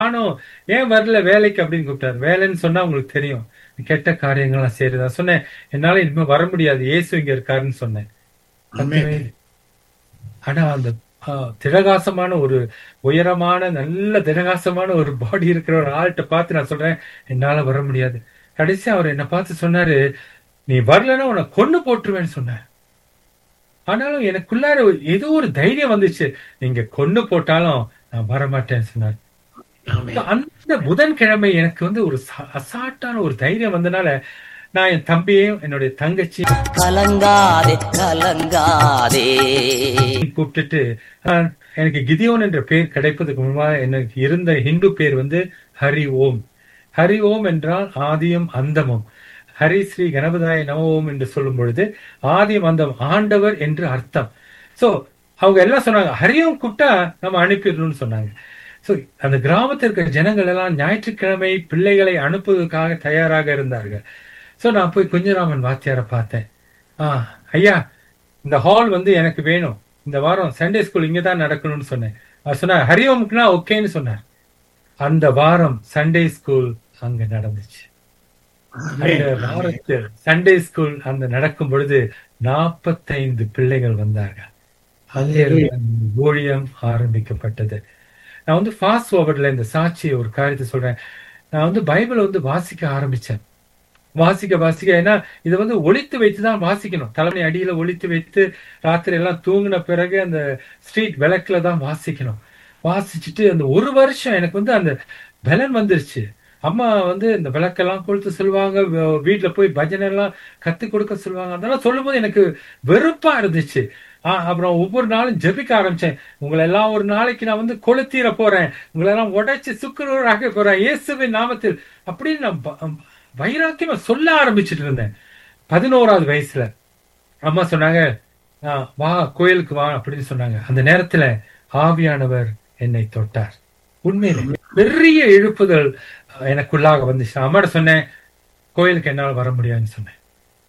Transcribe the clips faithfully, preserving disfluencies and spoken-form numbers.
காணோம், ஏன் வரல வேலைக்கு அப்படின்னு கூப்பிட்டாரு. வேலைன்னு சொன்னா உங்களுக்கு தெரியும், கெட்ட காரியங்கள்லாம் செய்யறதா சொன்னேன். என்னால இனிமே வர முடியாது, இயேசு இங்க இருக்காருன்னு சொன்னேன். பத்து வயது. ஆனா அந்த ஆஹ், திடகாசமான ஒரு உயரமான நல்ல திடகாசமான ஒரு பாடி இருக்கிற ஒரு ஆள்கிட்ட பார்த்து நான் சொல்றேன், என்னால வர முடியாது. கடைசி அவர் என்ன பார்த்து சொன்னாரு, நீ வரலன்னா உன்னை கொன்னு போட்டுருவேன்னு சொன்னார். ஆனாலும் எனக்குள்ளார ஒரு- ஏதோ ஒரு தைரியம் வந்துச்சு, நீங்க கொன்னு போட்டாலும் நான் வரமாட்டேன்னு சொன்னார். அந்த புதன்கிழமை எனக்கு வந்து ஒரு ச- அசாட்டான ஒரு தைரியம் வந்தனால நான் என் தம்பியையும் என்னுடைய தங்கச்சி கலங்காதே கலங்காதே கூப்பிட்டுட்டு, ஆஹ், எனக்கு கிதியோன் என்ற பெயர் கிடைப்பதற்கு முன்பாக எனக்கு இருந்த ஹிந்து பேர் வந்து ஹரி ஓம். ஹரி ஓம் என்றால் ஆதியும் அந்தமும். ஹரி ஸ்ரீ கணபதாய நம ஓம் என்று சொல்லும் பொழுது ஆதியும் அந்தம் ஆண்டவர் என்று அர்த்தம். சோ அவங்க எல்லாம் சொன்னாங்க, ஹரியோம் கூப்பிட்டா நம்ம அனுப்பிடணும்னு சொன்னாங்க. சோ அந்த கிராமத்தில் இருக்கிற ஜனங்கள் எல்லாம் ஞாயிற்றுக்கிழமை பிள்ளைகளை அனுப்புவதற்காக தயாராக இருந்தார்கள். சோ நான் போய் குஞ்சராமன் வாத்தியாரை பார்த்தேன். ஆஹ் ஐயா, இந்த ஹால் வந்து எனக்கு வேணும், இந்த வாரம் சண்டே ஸ்கூல் இங்க தான் நடக்கணும்னு சொன்னேன். அவர் சொன்னார் ஹரிஓமுக்குனா ஓகேன்னு சொன்னார். அந்த வாரம் சண்டே ஸ்கூல் அங்க நடந்துச்சு. அந்த வாரத்தில் சண்டே ஸ்கூல் அந்த நடக்கும் பொழுது நாற்பத்தைந்து பிள்ளைகள் வந்தார்கள். அங்கிருந்து அந்த ஊழியம் ஆரம்பிக்கப்பட்டது. நான் வந்து ஃபாஸ்ட் ஃபார்வர்ட்ல இந்த சாட்சி ஒரு காரியத்தை சொல்றேன். நான் வந்து பைபிளை வந்து வாசிக்க ஆரம்பிச்சேன். வாசிக்க வாசிக்க, ஏன்னா இதை வந்து ஒளித்து வைத்து தான் வாசிக்கணும். தலைமை அடியில ஒளித்து வைத்து ராத்திரி எல்லாம் தூங்கின பிறகு அந்த ஸ்ட்ரீட் விளக்குல தான் வாசிக்கணும். வாசிச்சுட்டு அந்த ஒரு வருஷம் எனக்கு வந்து அந்த பலன் வந்துருச்சு. அம்மா வந்து இந்த விளக்கெல்லாம் கொளுத்து சொல்லுவாங்க, வ- வீட்டுல போய் பஜனை எல்லாம் கத்து கொடுக்க சொல்லுவாங்க. அதெல்லாம் சொல்லும்போது எனக்கு வெறுப்பா இருந்துச்சு. ஆஹ் அப்புறம் ஒவ்வொரு நாளும் ஜெபிக்க ஆரம்பிச்சேன். உங்களை எல்லாம் ஒரு நாளைக்கு நான் வந்து கொளுத்தீர போறேன், உங்களை எல்லாம் உடைச்சு சுக்குநூறாக்க போறேன் இயேசுவின் நாமத்தில் அப்படின்னு நான் ப- வைராக்கியமா சொல்ல ஆரம்பிச்சுட்டு இருந்தேன். பதினோராவது வயசுல அம்மா சொன்னாங்க, "ஆஹ் வா கோயிலுக்கு வா" அப்படின்னு சொன்னாங்க. அந்த நேரத்துல ஆவியானவர் என்னை தொட்டார். உண்மையிலே பெரிய எழுப்புதல் எனக்குள்ளாக வந்துச்சு. அம்மாட்ட சொன்னேன், கோயிலுக்கு என்னால வர முடியாதுன்னு சொன்னேன்.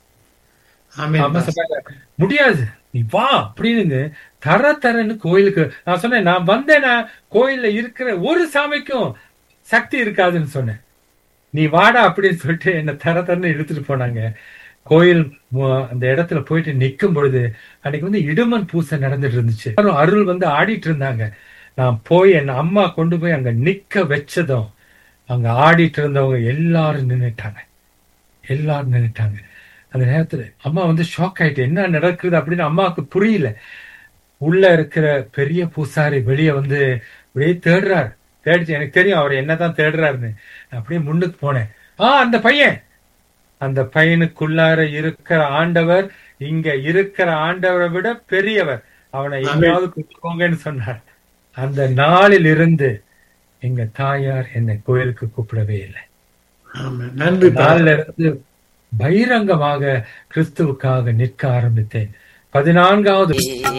அம்மா சொன்னாங்க, முடியாது நீ வா அப்படின்னு தர தரன்னு கோயிலுக்கு. நான் சொன்னேன், நான் வந்தேன்னா கோயில்ல இருக்கிற ஒரு சாமிக்கும் சக்தி இருக்காதுன்னு சொன்னேன். நீ வாடா அப்படின்னு சொல்லிட்டு என்ன தர தரன்னு இழுத்துட்டு போனாங்க. கோயில் மு- அந்த இடத்துல போயிட்டு நிக்கும் பொழுது அன்னைக்கு வந்து இடுமன் பூசை நடந்துட்டு இருந்துச்சு. எல்லாரும் அருள் வந்து ஆடிட்டு இருந்தாங்க. நான் போய் என் அம்மா கொண்டு போய் அங்க நிக்க வச்சதும் அங்க ஆடிட்டு இருந்தவங்க எல்லாரும் நின்னுட்டாங்க. எல்லாரும் நின்னுட்டாங்க. அந்த நேரத்துல அம்மா வந்து ஷாக் ஆயிட்டு, என்ன நடக்குது அப்படின்னு அம்மாவுக்கு புரியல. உள்ள இருக்கிற பெரிய பூசாரி வெளியே வந்து அப்படியே தேடுறாரு. தேடிச்சு, எனக்கு தெரியும் அவர் என்னதான் தேடுறாருன்னு. நான் அப்படியே முன்னுக்கு போனேன். ஆ அந்த பையன், அந்த பையனுக்குள்ளார இருக்கிற ஆண்டவர் இங்க இருக்கிற ஆண்டவரை விட பெரியவர், அவனை எங்கேயாவது கூப்பிட்டுக்கோங்கன்னு சொன்னார். அந்த நாளில் இருந்து எங்க தாயார் என்னை கோயிலுக்கு கூப்பிடவே இல்லை. நன்றி. நாளில இருந்து பகிரங்கமாக கிறிஸ்துவுக்காக நிற்க ஆரம்பித்தேன். பதினான்காவது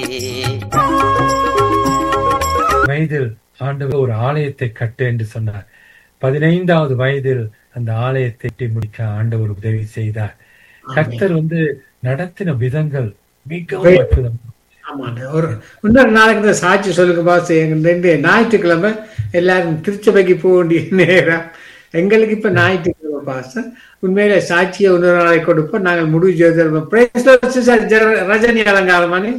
வயதில் ஆண்டவர் ஒரு ஆலயத்தை கட்டு என்று சொன்னார். பதினைந்தாவது வயதில் அந்த ஆலயத்தை கட்டி முடிக்க ஆண்டவர் உதவி செய்தார். கர்த்தர் வந்து நடத்தின விதங்கள் மிகவும் அற்புதம். ஆமாண்ட. ஒரு இன்னொரு நாளைக்கு இந்த சாட்சி சொல்லுங்க பாஸ். ரெண்டு ஞாயிற்றுக்கிழமை எல்லாரும் திருச்சபைக்கு போக வேண்டிய நேரம். எங்களுக்கு இப்ப ஞாயிற்றுக்கிழமை பாஸ். உண்மையில சாட்சியை இன்னொரு நாளைக்கு கொடுப்போம். நாங்கள் முடிவு Rajini அலங்காரமானி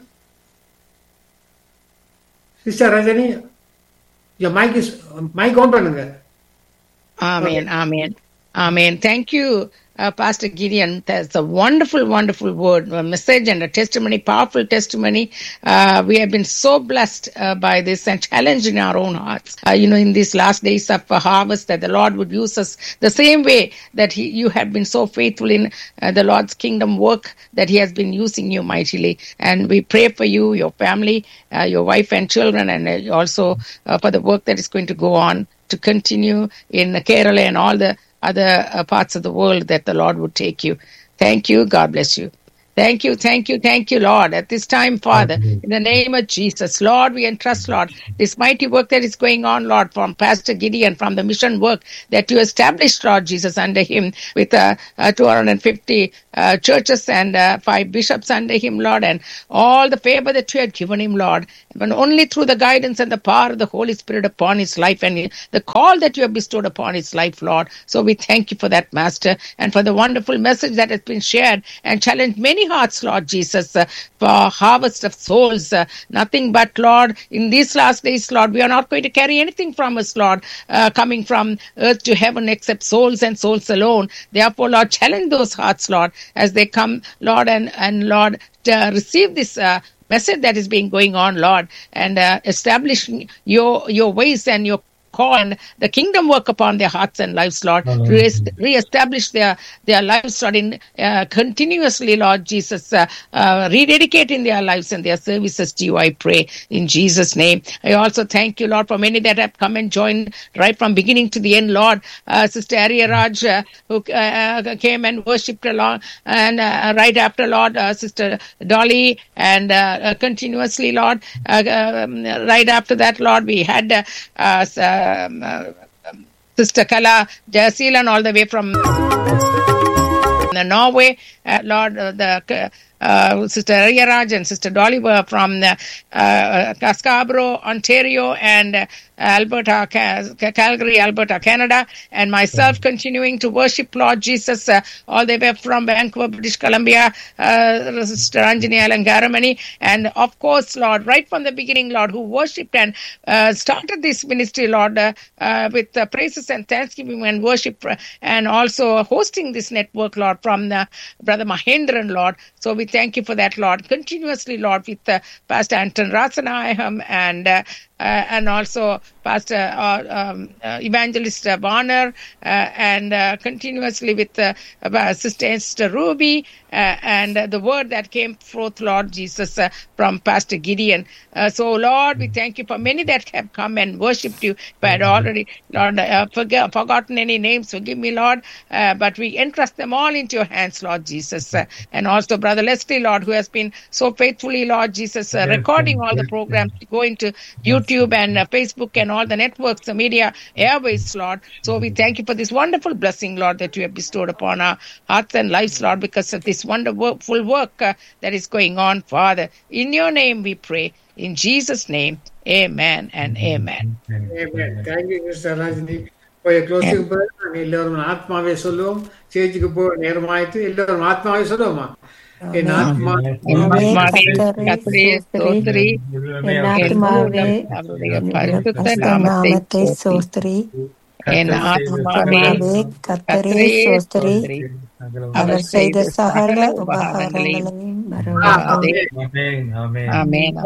sister Rajini mic mic on பண்ணுங்க. Amen, amen, amen. Thank you, uh, Pastor Gideon. That's a wonderful, wonderful word, a message and a testimony, powerful testimony. Uh, we have been so blessed uh, by this and challenged in our own hearts. Uh, you know, in these last days of uh, harvest, that the Lord would use us the same way that he, you have been so faithful in uh, the Lord's kingdom work, that He has been using you mightily. And we pray for you, your family, uh, your wife and children, and uh, also uh, for the work that is going to go on to continue in Kerala and all the other uh, parts of the world, that the Lord would take you. Thank you. God bless you. Thank you, thank you, thank you, Lord. At this time, Father, in the name of Jesus, Lord, we entrust, Lord, this mighty work that is going on, Lord, from Pastor Gideon, from the mission work that you established, Lord Jesus, under him with uh, uh, two hundred fifty uh, churches and uh, five bishops under him, Lord, and all the favor that you had given him, Lord, but only through the guidance and the power of the Holy Spirit upon his life and the call that you have bestowed upon his life, Lord. So we thank you for that, Master, and for the wonderful message that has been shared and challenged many hearts, Lord Jesus, uh, for harvest of souls. Uh, nothing but, Lord, in these last days, Lord, we are not going to carry anything from us, Lord, uh, coming from earth to heaven except souls and souls alone. Therefore, Lord, challenge those hearts, Lord, as they come, Lord, and, and Lord, to receive this uh, message that is being going on, Lord, and uh, establishing your your ways and your call and the kingdom work upon their hearts and lives, Lord. Re- re-establish their, their lives, Lord, in uh, continuously, Lord Jesus, uh, uh, rededicating their lives and their services to you, I pray, in Jesus' name. I also thank you, Lord, for many that have come and joined right from beginning to the end, Lord. Uh, Sister Arya Raj, uh, who uh, came and worshipped along, and uh, right after, Lord, uh, Sister Dolly, and uh, uh, continuously, Lord, uh, um, right after that, Lord, we had uh, uh, Um, uh, Sister Kala Jasilan all the way from uh, Norway, uh, Lord, uh, the uh, Sister Arya Raj and Sister Dolly were from uh, uh, Scarborough, Ontario, and uh, Alberta, Cal- Calgary, Alberta, Canada, and myself continuing to worship Lord Jesus uh, all the way from Vancouver, British Columbia, uh, Sister Anjani Alangaramani, and of course, Lord, right from the beginning, Lord, who worshipped and uh, started this ministry, Lord, uh, uh, with uh, praises and thanksgiving and worship, uh, and also hosting this network, Lord, from uh, Brother Mahendran, Lord. So we thank you for that, Lord, continuously, Lord, with uh, Pastor Anton Rasanayam and uh, Uh, and also Pastor uh, um, uh, Evangelist uh, Warner, uh, and uh, continuously with uh, uh, Sister Esther Ruby, uh, and uh, the word that came forth, Lord Jesus, uh, from Pastor Gideon. Uh, so, Lord, we thank you for many that have come and worshipped you. If I had already, Lord, uh, forget, forgotten any names, forgive me, Lord, uh, but we entrust them all into your hands, Lord Jesus. Uh, and also Brother Leslie, Lord, who has been so faithfully, Lord Jesus, uh, recording all the programs, going to YouTube. YouTube and uh, Facebook and all the networks, the media airways, Lord. So we thank you for this wonderful blessing, Lord, that you have bestowed upon our hearts and lives, Lord, because of this wonderful work uh, that is going on, Father. In your name we pray. In Jesus' name, amen and amen. Amen. Thank you, Mister Rajni. For your closing prayer, எல்லாரும் ஆத்மாவே சொல்லுவோம். சேர்ச்சுக்கு போ நேரமாயிட்டு எல்லாரும் ஆத்மாவே சொல்லுவோமா? என் ஆத்மா நாமத்தை சோஸ்திரி, என் ஆத்மாவே கர்த்தரே சோஸ்திரி, அவர் செய்த சகல உபகாரங்களையும் மறவாதே. Amen.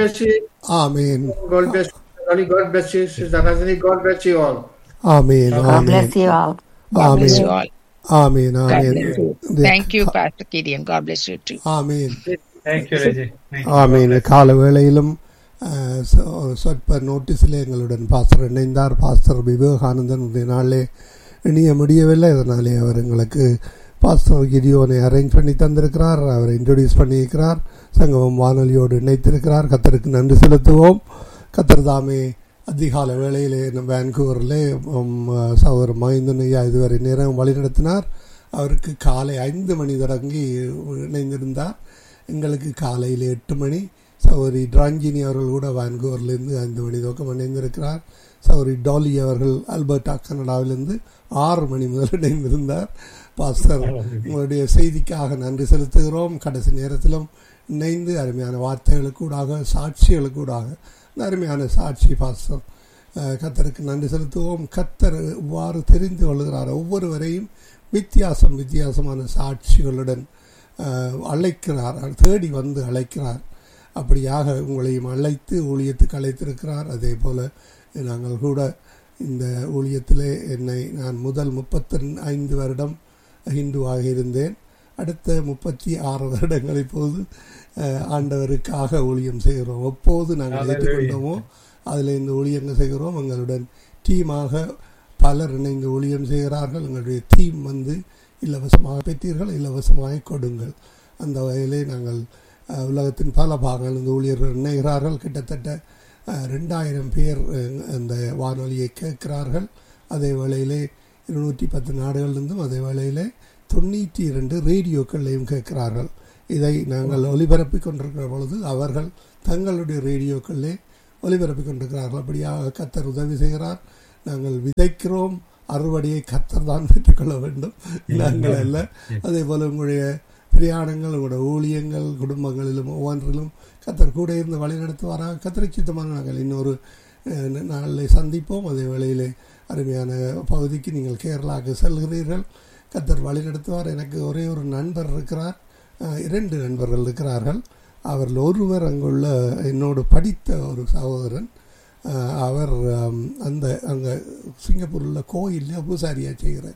God bless you. God bless you, Sister Rajni. God bless you all. Amen. God bless you all. God bless you all. Amen. Amen. Thank you, Pastor Gideon. God bless you too. Amen. Thank you, Reggie. ஆமீன். கால வேளையிலும் சொற்ப நோட்டீஸில் எங்களுடன் pastor இணைந்தார். Pastor Vivekanandan இந்த நாளிலே இணைய முடியவில்லை. அதனாலே அவர் எங்களுக்கு பாஸ்டர் கிடியோனை அரேஞ்ச் பண்ணி தந்திருக்கிறார். அவரை இன்ட்ரோடியூஸ் பண்ணியிருக்கிறார். சங்கமம் வானொலியோடு இணைத்திருக்கிறார். கர்த்தருக்கு நன்றி செலுத்துவோம். கர்த்தர் தாமே அதிகால வேளையிலே வேன்கூவரிலே சகோதரர் மகேந்திரன் ஐயா இதுவரை நேரம் வழிநடத்தினார். அவருக்கு காலை ஐந்து மணி தொடங்கி இணைந்திருந்தார். எங்களுக்கு காலையில் எட்டு மணி. சகோதரி டிராஞ்சினி அவர்கள் கூட வான்கூவர்லேருந்து ஐந்து மணி துவக்கம் இணைந்திருக்கிறார். சகோதரி டாலி அவர்கள் அல்பர்டா கனடாவிலிருந்து ஆறு மணி முதல் இணைந்திருந்தார். பாஸ்டர், உங்களுடைய செய்திக்காக நன்றி செலுத்துகிறோம். கடைசி நேரத்திலும் இணைந்து அருமையான வார்த்தைகளுக்கூடாக சாட்சிகளுக்கூடாக அருமையான சாட்சி பாஸ்டர். கர்த்தருக்கு நன்றி செலுத்துவோம். கர்த்தர் இவ்வாறு தெரிந்து கொள்கிறார். ஒவ்வொருவரையும் வித்தியாசம் வித்தியாசமான சாட்சிகளுடன் அழைக்கிறார், தேடி வந்து அழைக்கிறார். அப்படியாக உங்களையும் அழைத்து ஊழியத்துக்கு அழைத்திருக்கிறார். அதே போல் நாங்கள் கூட இந்த ஊழியத்திலே என்னை நான் முதல் முப்பத்தி ஐந்து வருடம் ஹிந்துவாக இருந்தேன். அடுத்த முப்பத்தி ஆறு வருடங்கள் இப்போது ஆண்டவருக்காக ஊழியம் செய்கிறோம். எப்போது நாங்கள் ஏற்றுக்கொண்டோமோ அதில் இந்த ஊழியங்கள் செய்கிறோம். எங்களுடன் டீமாக பலர் இணைந்து ஊழியம் செய்கிறார்கள். எங்களுடைய டீம் வந்து இலவசமாக பெற்றீர்கள், இலவசமாக கொடுங்கள். அந்த வகையிலே நாங்கள் உலகத்தின் பல பாகங்களிலிருந்து ஊழியர்கள் இணைகிறார்கள். கிட்டத்தட்ட ரெண்டாயிரம் பேர் அந்த வானொலியை கேட்கிறார்கள். அதே வேளையிலே இருநூற்றி பத்து நாடுகளிலிருந்தும் அதே வேளையிலே தொண்ணூற்றி இரண்டு ரேடியோக்களையும் கேட்கிறார்கள். இதை நாங்கள் ஒலிபரப்பி கொண்டிருக்கிற பொழுது அவர்கள் தங்களுடைய ரேடியோக்களே ஒலிபரப்பி கொண்டிருக்கிறார்கள். அப்படியாக கர்த்தர் உதவி செய்கிறார். நாங்கள் விதைக்கிறோம், அறுவடையை கர்த்தர் தான் பெற்றுக்கொள்ள வேண்டும், நாங்கள் அல்ல. அதே போல் உங்களுடைய பிரயாணங்கள், உங்களுடைய ஊழியங்கள், குடும்பங்களிலும் ஒவ்வொன்றிலும் கர்த்தர் கூட இருந்து வழி நடத்துவாராக. கர்த்தரை சித்தமாக நாங்கள் இன்னொரு நாளில் சந்திப்போம். அதே வேளையிலே அருமையான பகுதிக்கு நீங்கள் கேரளாவுக்கு செல்கிறீர்கள். கர்த்தர் வழி நடத்துவார். எனக்கு ஒரே ஒரு நண்பர் இருக்கிறார், இரண்டு நண்பர்கள் இருக்கிறார்கள். அவரில் ஒருவர் அங்குள்ள என்னோடு படித்த ஒரு சகோதரன். அவர் அந்த அங்கே சிங்கப்பூரில் கோயிலில் பூசாரியாக செய்கிறார்.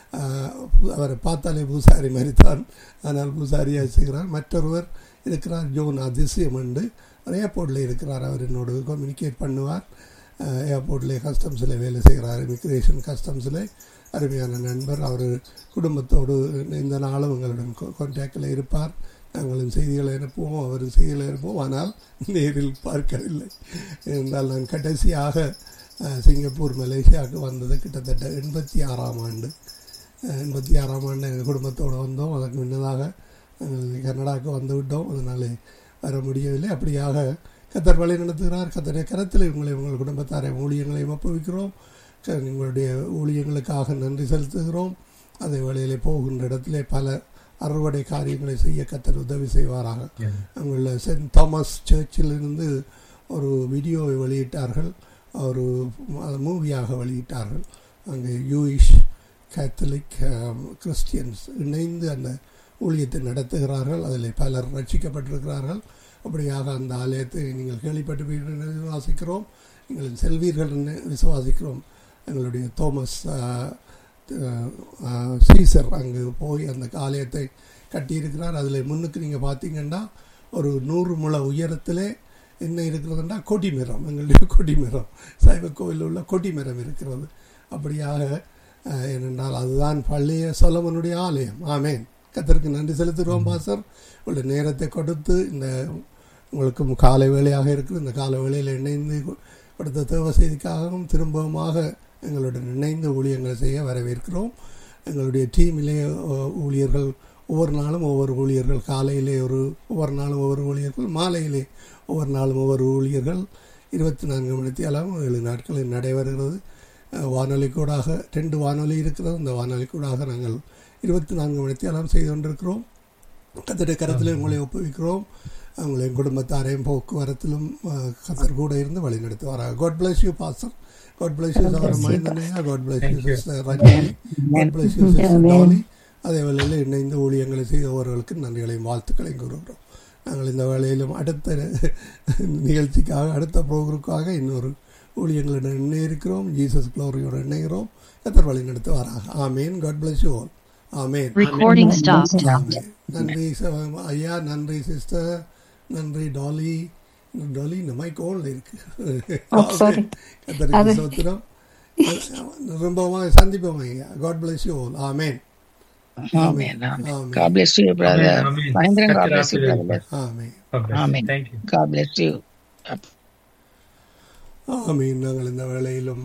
அவரை பார்த்தாலே பூசாரி மாதிரி தான், ஆனால் பூசாரியாக செய்கிறார். மற்றொருவர் இருக்கிறார், ஜோன் அதிசயம் உண்டு, ஏர்போர்ட்டில் இருக்கிறார். அவர் என்னோடு கம்யூனிகேட் பண்ணுவார். ஏர்போர்ட்டில் கஸ்டம்ஸில் வேலை செய்கிறார், இமிக்ரேஷன் கஸ்டம்ஸில். அருமையான நண்பர். அவர் குடும்பத்தோடு இந்த நாளும் எங்களுடன் கான்டாக்டில் இருப்பார். நாங்களும் செய்திகளை அனுப்புவோம், அவரும் செய்திகளை அனுப்புவோம். ஆனால் நேரில் பார்க்கவில்லை என்றால் நான் கடைசியாக சிங்கப்பூர் மலேசியாவுக்கு வந்தது கிட்டத்தட்ட எண்பத்தி ஆறாம் ஆண்டு எண்பத்தி ஆறாம் ஆண்டு எங்கள் குடும்பத்தோடு வந்தோம். அதற்கு முன்னதாக கனடாவுக்கு வந்து விட்டோம். அதனாலே வர முடியவில்லை. அப்படியாக கர்த்தர் வழி நடத்துகிறார். கர்த்தருடைய கரத்தில் உங்களை உங்கள் குடும்பத்தாரை ஊழியங்களையும் ஒப்புவிக்கிறோம். உங்களுடைய ஊழியங்களுக்காக நன்றி செலுத்துகிறோம். அதே வேளையிலே போகின்ற இடத்திலே பல அறுவடை காரியங்களை செய்ய கர்த்தர் உதவி செய்வாராக. அங்குள்ள சென்ட் தாமஸ் சர்ச்சிலிருந்து ஒரு வீடியோவை வெளியிட்டார்கள், ஒரு மூவியாக வெளியிட்டார்கள். அங்கே யூயிஷ், கேத்தலிக், கிறிஸ்டியன்ஸ் இணைந்து அந்த ஊழியத்தை நடத்துகிறார்கள். அதில் பலர் ரட்சிக்கப்பட்டிருக்கிறார்கள். அப்படியாக அந்த ஆலயத்தை நீங்கள் கேள்விப்பட்டு விசுவாசிக்கிறோம், நீங்கள் செல்வீர்கள் விசுவாசிக்கிறோம். எங்களுடைய தோமஸ் சீசர் அங்கு போய் அந்த ஆலயத்தை கட்டியிருக்கிறார். அதில் முன்னுக்கு நீங்கள் பார்த்தீங்கன்னா ஒரு நூறு முழ உயரத்திலே என்ன இருக்கிறதுனா கொடிமரம், எங்களுடைய கொடிமரம், சைவ கோயிலில் உள்ள கொடிமரம் இருக்கிறது. அப்படியாக ஏனென்றால் அதுதான் பழைய சொலமனுடைய ஆலயம். ஆமேன். கர்த்தருக்கு நன்றி செலுத்துகிறோம். பாஸ்டர் உங்களுடைய நேரத்தை கொடுத்து இந்த உங்களுக்கு காலை வேளையாக இருக்குது, இந்த காலை வேளையில் இணைந்து கொடுத்த தேவ செய்திக்காகவும் திரும்பவுமாக எங்களுடன் இணைந்து ஊழியங்களை செய்ய வரவேற்கிறோம். எங்களுடைய டீமிலே ஊழியர்கள் ஒவ்வொரு நாளும் ஒவ்வொரு ஊழியர்கள், காலையிலே ஒரு ஒவ்வொரு நாளும் ஒவ்வொரு ஊழியர்கள், மாலையிலே ஒவ்வொரு நாளும் ஒவ்வொரு ஊழியர்கள் இருபத்தி நான்கு மணி அளவு ஏழு நாட்களில் நடைபெறுகிறது. வானொலி கூடாக ரெண்டு வானொலி இருக்கிறது. அந்த வானொலி கூடாக நாங்கள் இருபத்தி நான்கு மணி அளவு செய்து கொண்டிருக்கிறோம். கர்த்தருடைய கரத்தில் உங்களை ஒப்புவிக்கிறோம். அவங்களையும் குடும்பத்தாரையும் போக்குவரத்திலும் கர்த்தர் கூட இருந்து வழி நடத்துவாராக. God bless you, Pastor. God bless you, Sister Mahindanaya. God bless you, Sister Ranjini. God bless you, Sister Dolly. அதே வேளையில் இணைந்து ஊழியங்களை செய்தவர்களுக்கு நன்றிகளையும் வாழ்த்துக்களையும் கூறுகிறோம். நாங்கள் இந்த வேளையிலும் அடுத்த நிகழ்ச்சிக்காக, அடுத்த ப்ரோக்ராமுக்காக இன்னொரு ஊழியங்களுடன் இணையிருக்கிறோம். ஜீசஸ் க்ளோரியோடு இணைகிறோம். கர்த்தர் வழி நடத்துவாராக. ஆமேன். God bless you all. ஆமேன். நன்றி ஐயா, நன்றி சிஸ்டர், நன்றி டாலி. டாலி இந்த மைக் ஓன்ல இருக்கு. கர்த்தருக்கு ஸ்தோத்திரம். ரொம்பவும் சந்திப்போம் ஐயா. God bless you all. Amen. Amen. Amen. God bless you, brother. Mahendran, God bless you, brother. Amen. Amen. Thank you. God bless you. ஆமீன். நாங்கள் இந்த வேளையிலும்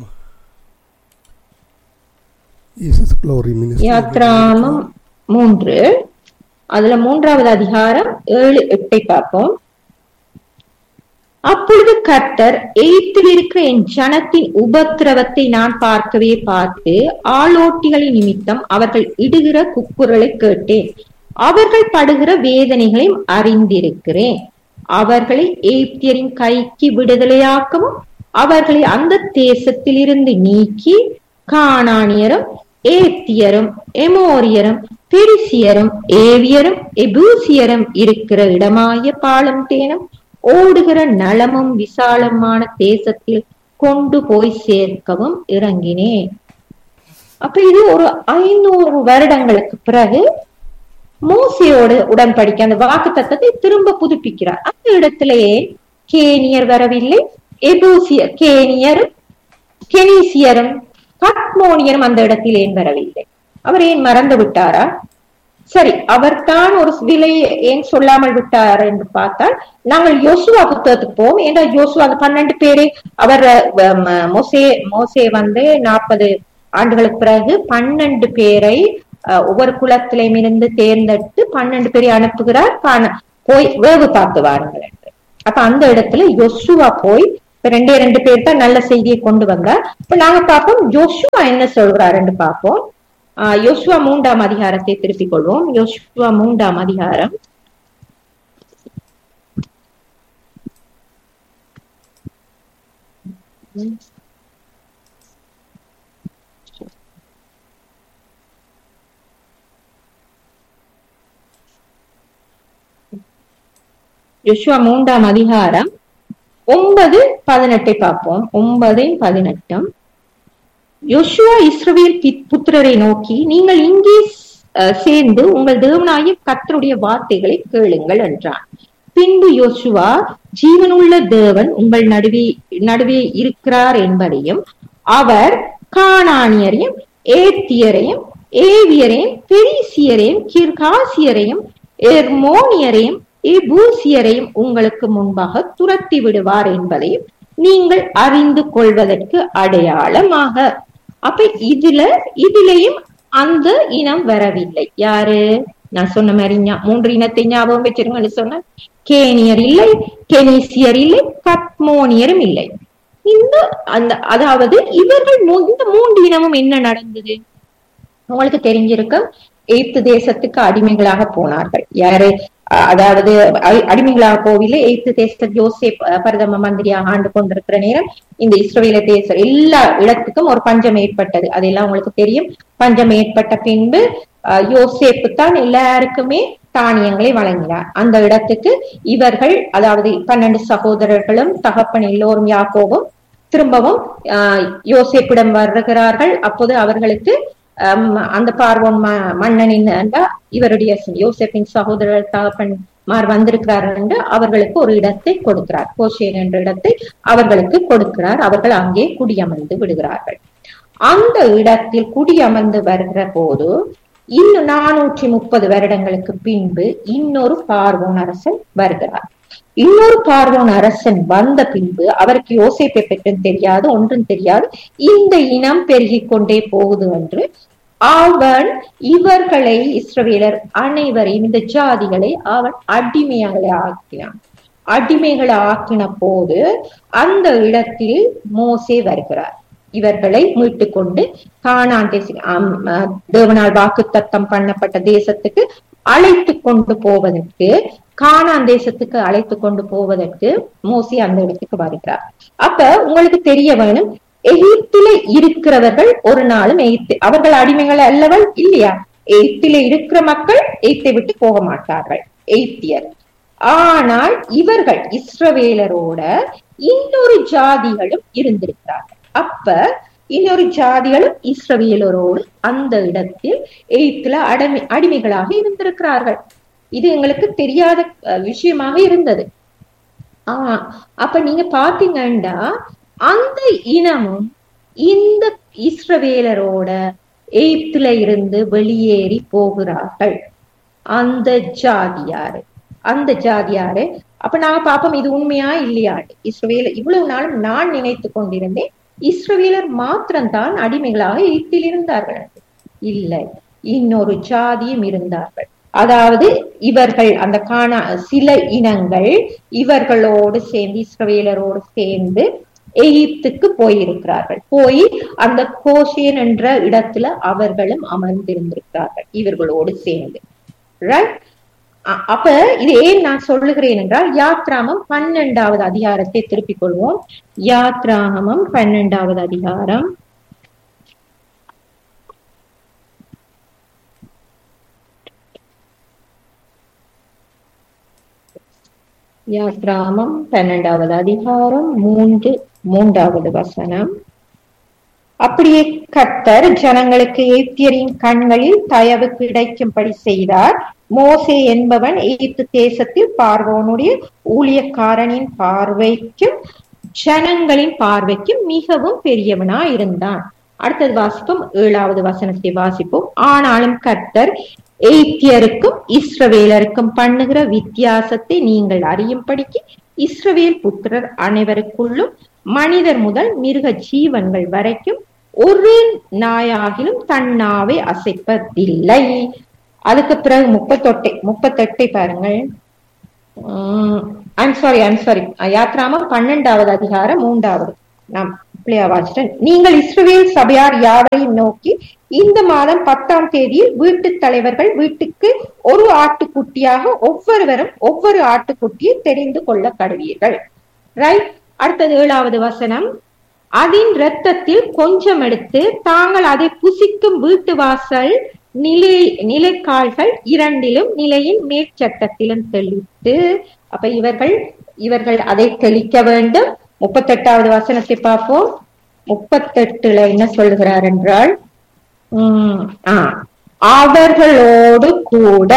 ஜீசஸ் க்ளோரி மினிஸ்ட்ரி யாத்ராமம் மூன்று, அதுல மூன்றாவது அதிகாரம் ஏழு எட்டை பார்ப்போம். அப்பொழுது கர்த்தர் எகிப்தில் இருக்கிற என் ஜனத்தின் உபத்திரவத்தை நான் பார்க்கவே பார்த்து ஆளோட்டிகளின் நிமித்தம் அவர்கள் இடுகிற குக்குரலை கேட்டேன். அவர்கள் படுகிற வேதனைகளையும் அறிந்திருக்கிறேன். அவர்களை எகிப்தியரின் கைக்கு விடுதலையாக்கவும் அவர்களை அந்த தேசத்தில் இருந்து நீக்கி கானானியரும் ஏத்தியரும் எமோரியரும் பெரிசியரும் ஏவியரும் எபூசியரும் இருக்கிற இடமாய பாலம் தேனும் ஓடுகிற நலமும் விசாலமான தேசத்தில் கொண்டு போய் சேர்க்கவும் இறங்கினேன். அப்ப இது ஒரு ஐநூறு வருடங்களுக்கு பிறகு மோசையோடு உடன்படிக்கை அந்த வாக்கு தத்தத்தை திரும்ப புதுப்பிக்கிறார். அந்த இடத்திலேயே கேனியர் வரவில்லை, எபூசியர் கேனியரும் கெனீசியரும் கத்மோனியரும் அந்த இடத்தில் ஏன் வரவில்லை? அவர் ஏன் மறந்து விட்டாரா? சரி, அவர்தான் ஒரு விலையை ஏன் சொல்லாமல் விட்டார் என்று பார்த்தால், நாங்கள் யோசுவா புத்தகத்துக்கு போவோம். ஏன்னா யோசுவா அந்த பன்னெண்டு பேரை அவர் மோசே மோசே வந்து நாற்பது ஆண்டுகளுக்கு பிறகு பன்னெண்டு பேரை ஒவ்வொரு குலத்திலையும் இருந்து தேர்ந்தெடுத்து பன்னெண்டு பேரை அனுப்புகிறார், போய் வேவு பார்த்து வாருங்கள் என்று. அப்ப அந்த இடத்துல யோசுவா போய் ரெண்டே ரெண்டு பேர் தான் நல்ல செய்தியை கொண்டு வந்தார். இப்ப நாங்க பார்ப்போம் யோசுவா என்ன சொல்றார் என்று பார்ப்போம். ஆஹ் யோசுவா மூன்றாம் அதிகாரத்தை திருப்பிக் கொள்வோம். யோசுவா மூன்றாம் அதிகாரம் யோசுவா மூன்றாம் அதிகாரம் ஒன்பது பதினெட்டை பார்ப்போம். ஒன்பதையும் பதினெட்டும். யோசுவா இஸ்ரவேல் புத்திரரை நோக்கி, நீங்கள் இங்கே சேர்ந்து உங்கள் தேவனாகிய கர்த்தருடைய வார்த்தைகளை கேளுங்கள் என்றான். பின்பு யோசுவா, ஜீவனுள்ள தேவன் உங்கள் நடுவே நடுவே இருக்கிறார் என்பதையும், அவர் கானானியரையும் ஏத்தியரையும் ஏவியரையும் பெரிசியரையும் கிர்காசியரையும் எர்மோனியரையும் எபூசியரையும் உங்களுக்கு முன்பாக துரத்தி விடுவார் என்பதையும் நீங்கள் அறிந்து கொள்வதற்கு அடையாளமாக. அப்ப இதுல இதுலயும் அந்த இனம் வரவில்லை. யாரு? நான் சொன்ன மாதிரி மூன்று இனத்தை ஞாபகம் வச்சிருங்கன்னு சொன்ன, கேனியர் இல்லை, கெனிசியர் இல்லை, கத்மோனியரும் இல்லை. இந்த அந்த அதாவது இவர்கள் இந்த மூன்று இனமும் என்ன நடந்தது உங்களுக்கு தெரிஞ்சிருக்கும். எகிப்து தேசத்துக்கு அடிமைகளாக போனார்கள். யாரு? அதாவது அடிமைகளாக போவில்லை. எகிப்து தேசத்தில் யோசேப் பிரதம மந்திரியாக ஆண்டு கொண்டிருக்கிற நேரம் இந்த இஸ்ரவேல தேசம் எல்லா இடத்துக்கும் ஒரு பஞ்சம் ஏற்பட்டது. அதெல்லாம் உங்களுக்கு தெரியும். பஞ்சம் ஏற்பட்ட பின்பு யோசேப்பு தான் எல்லாருக்குமே தானியங்களை வழங்கினார். அந்த இடத்துக்கு இவர்கள், அதாவது பன்னெண்டு சகோதரர்களும் தகப்பன் எல்லோரும் யாக்கோபும் திரும்பவும் ஆஹ் யோசேப்பிடம் வருகிறார்கள். அப்போது அவர்களுக்கு அந்த பார்வோன் மன்னனின் இவருடைய யோசேப்பின் சகோதரர் தகப்பன் மார் வந்திருக்கிறார் என்று அவர்களுக்கு ஒரு இடத்தை கொடுக்கிறார். கோஷேன் என்ற இடத்தை அவர்களுக்கு கொடுக்கிறார். அவர்கள் அங்கே குடியமர்ந்து விடுகிறார்கள். அந்த இடத்தில் குடியமர்ந்து வருகிற போது இன்னும் நானூற்றி முப்பது வருடங்களுக்கு பின்பு இன்னொரு பார்வோன் அரசன் வருகிறார். இன்னொரு பார்வோன் அரசன் வந்த பின்பு அவருக்கு யோசேப்பை பற்றும் தெரியாது, ஒன்றும் தெரியாது. இந்த இனம் பெருகி கொண்டே போகுது என்று அவன் இவர்களை இஸ்ரவேலர் அனைவரையும் இந்த ஜாதிகளை அவன் அடிமைகளை ஆக்கினான். அடிமைகளை ஆக்கின போது அந்த இடத்தில் மோசே வருகிறார். இவர்களை மீட்டு கொண்டு கானான் தேச தேவனால் வாக்கு தத்தம் பண்ணப்பட்ட தேசத்துக்கு அழைத்து கொண்டு போவதற்கு, கானான் தேசத்துக்கு அழைத்து கொண்டு போவதற்கு மோசே அந்த இடத்துக்கு வருகிறார். அப்ப உங்களுக்கு தெரிய வேணும், எகிப்தில இருக்கிறவர்கள் ஒரு நாளும் எகிப்து அவர்கள் அடிமைகள் அல்லவள் இல்லையா? எகிப்தில இருக்கிற மக்கள் எகிப்தை விட்டு போக மாட்டார்கள், எகிப்தியர். ஆனால் இவர்கள் இஸ்ரவேலரோட இன்னொரு ஜாதிகளும் இருந்திருக்கிறார்கள். அப்ப இன்னொரு ஜாதிகளும் இஸ்ரவேலரோடு அந்த இடத்தில் எகிப்தில அடிமை அடிமைகளாக இருந்திருக்கிறார்கள். இது எங்களுக்கு தெரியாத விஷயமாக இருந்தது. ஆஹ் அப்ப நீங்க பாத்தீங்கன்னா அந்த இனமும் இந்த இஸ்ரவேலரோட எகிப்துல இருந்து வெளியேறி போகிறார்கள். அந்த ஜாதியாரு அந்த ஜாதியாரு அப்ப நாங்க பாப்போம் இது உண்மையா இல்லையாட்டு. இஸ்ரவேலர் இவ்வளவு நாளும் நான் நினைத்து கொண்டிருந்தேன் இஸ்ரவேலர் மாத்திரம்தான் அடிமைகளாக எகிப்தில் இருந்தார்கள். இல்லை, இன்னொரு ஜாதியும் இருந்தார்கள். அதாவது இவர்கள் அந்த காணா சில இனங்கள் இவர்களோடு சேர்ந்து இஸ்ரவேலரோடு சேர்ந்து எகிப்துக்கு போயிருக்கிறார்கள். போய் அந்த கோஷேன் என்ற இடத்துல அவர்களும் அமர்ந்திருந்திருக்கிறார்கள் இவர்களோடு சேர்ந்து. ரைட்? அப்ப இது ஏன் நான் சொல்லுகிறேன் என்றால், யாத்ராமம் பன்னெண்டாவது அதிகாரத்தை திருப்பிக் கொள்வோம். யாத்ராமம் பன்னெண்டாவது அதிகாரம் யாத்ராமம் பன்னெண்டாவது அதிகாரம் மூன்று மூன்றாவது வசனம். அப்படியே கர்த்தர் ஜனங்களுக்கு எகிப்தியரின் கண்களில் தயவு கிடைக்கும்படி செய்தார். மோசே என்பவன் எகிப்து தேசத்தில் பார்வோனுடைய ஊழியக்காரனின் பார்வைக்கும் ஜனங்களின் பார்வைக்கும் மிகவும் பெரியவனா இருந்தான். அடுத்தது வாசிப்போம், ஏழாவது வசனத்தை வாசிப்போம். ஆனாலும் கர்த்தர் எய்த்தியருக்கும் இஸ்ரவேலருக்கும் பண்ணுகிற வித்தியாசத்தை நீங்கள் அறியும்படிக்கு இஸ்ரவேல் புத்திரர் அனைவருக்குள்ளும் மனிதர் முதல் மிருக ஜீவன்கள் வரைக்கும் ஒரு நாயாகிலும் தன்னாவை அசைப்பதில்லை. அதுக்கு பிறகு முப்பத்தொட்டை முப்பத்தெட்டை பாருங்கள். உம் ஐம் சாரி ஐம் சாரி யாத்ராமம் பன்னெண்டாவது அதிகாரம் மூன்றாவது நாம் பிள்ளையா வாசிட்டேன். நீங்கள் இஸ்ரவேல் சபையார் யாவரையும் நோக்கி இந்த மாதம் பத்தாம் தேதியில் வீட்டு தலைவர்கள் வீட்டுக்கு ஒரு ஆட்டுக்குட்டியாக ஒவ்வொருவரும் ஒவ்வொரு ஆட்டுக்குட்டியை தெரிந்து கொள்ள கடவீர்கள். ரைட். அடுத்தது ஏழாவது வசனம். அதன் இரத்தத்தில் கொஞ்சம் எடுத்து தாங்கள் அதை புசிக்கும் வீட்டு வாசல் நிலை நிலைக்கால்கள் இரண்டிலும் நிலையின் மேற்சட்டத்திலும் தெளித்து, அப்ப இவர்கள் இவர்கள் அதை தெளிக்க வேண்டும். முப்பத்தெட்டாவது வசனத்தை பார்ப்போம். முப்பத்தெட்டுல என்ன சொல்லுகிறார் என்றால், உம் ஆஹ் அவர்களோடு கூட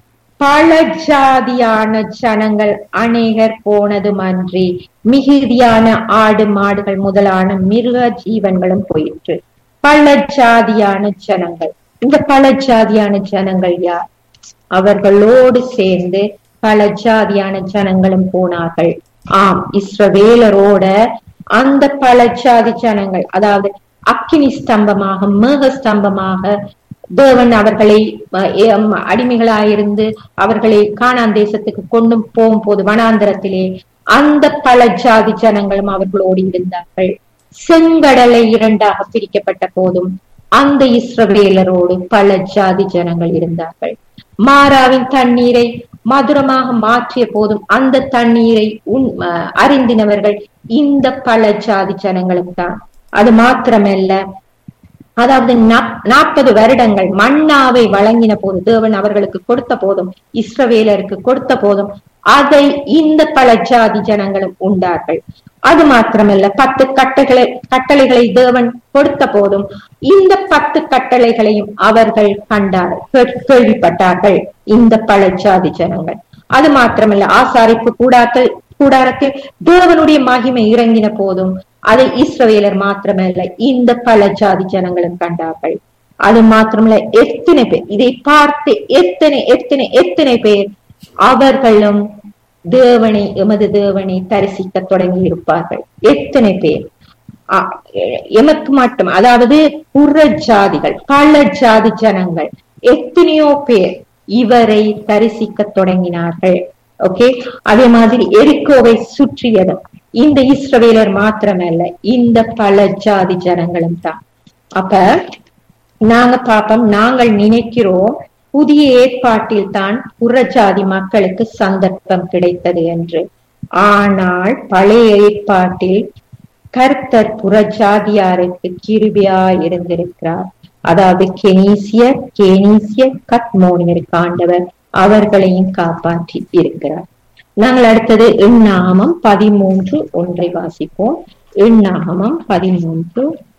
பல ஜாதியான ஜனங்கள் அநேகர் போனதுமன்றி மிகுதியான ஆடு மாடுகள் முதலான மிருக ஜீவன்களும் போயிற்று. பல ஜாதியான ஜனங்கள். இந்த பல ஜாதியான ஜனங்கள் யார்? அவர்களோடு சேர்ந்து பல ஜாதியான ஜனங்களும் போனார்கள். ஆம், இஸ்ரவேலரோட அந்த பல ஜாதி ஜனங்கள், அதாவது அக்கினி ஸ்தம்பமாக மேக ஸ்தம்பமாக தேவன் அவர்களை அடிமைகளாயிருந்து அவர்களை கானான் தேசத்துக்கு கொண்டு போகும் போது வனாந்தரத்திலே அந்த பல ஜாதி ஜனங்களும் அவர்களோடு இருந்தார்கள். செங்கடலை இரண்டாக பிரிக்கப்பட்ட போதும் அந்த இஸ்ரவேலரோடு பல ஜாதி ஜனங்கள் இருந்தார்கள். மாராவின் தண்ணீரை மதுரமாக மாற்றிய போதும் அந்த தண்ணீரை உன் அறிந்தினவர்கள் இந்த பல ஜாதி ஜனங்களும் தான். அது மாத்திரமல்ல, அதாவது நாற்பது வருடங்கள் மன்னாவை வழங்கின போது தேவன் அவர்களுக்கு கொடுத்த போதும் இஸ்ரவேலருக்கு கொடுத்த போதும் அதை இந்த பல ஜாதி ஜனங்களும் உண்டார்கள். அது மாத்திரமல்ல, பத்து கட்டளை கட்டளைகளை தேவன் கொடுத்த போதும் இந்த பத்து கட்டளைகளையும் அவர்கள் கண்டார்கள், கேள்விப்பட்டார்கள் இந்த பல ஜாதி ஜனங்கள். அது மாத்திரமல்ல, ஆசாரிப்பு கூடாரத்தில் கூடாரத்தில் தேவனுடைய மகிமை இறங்கின போதும் அதை இஸ்ரவேலர் மாத்திரமல்ல இந்த பல ஜாதி ஜனங்களும் கண்டார்கள். அது மாத்திரமல்ல, எத்தனை பேர் இதை பார்த்து எத்தனை எத்தனை எத்தனை பேர் அவர்களும் தேவனை எமது தேவனை தரிசிக்க தொடங்கி இருப்பார்கள். எத்தனை பேர் எமக்கு மட்டும், அதாவது புற ஜாதிகள் பல ஜாதி ஜனங்கள் எத்தனையோ பேர் இவரை தரிசிக்க தொடங்கினார்கள். ஓகே, அதே மாதிரி எரிக்கோவை சுற்றியதும் இந்த இஸ்ரவேலர் மாத்திரமல்ல இந்த பல ஜாதி ஜனங்களும் தான். அப்ப நாங்க பாப்போம், நாங்கள் நினைக்கிறோம் புதிய ஏற்பாட்டில் தான் புறஜாதி மக்களுக்கு சந்தர்ப்பம் கிடைத்தது என்று. ஆனால் பழைய ஏற்பாட்டில் கர்த்தர் புறஜாதியாருக்கு கிருபையாய் இருந்திருக்கிறார். அதாவது கெனீசியர் கேனீசியர் கத்மோனியருக்கு ஆண்டவர் அவர்களையும் காப்பாற்றி இருக்கிறார். நாங்கள் அடுத்தது எண்ணாகமம் பதிமூன்று ஒன்றை வாசிப்போம். எண்ணாகமம் பதிமூன்று